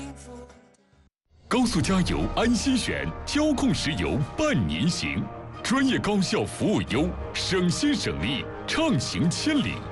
高速加油安心选，交控石油伴您行，专业高效服务优，省心省力，畅行千里。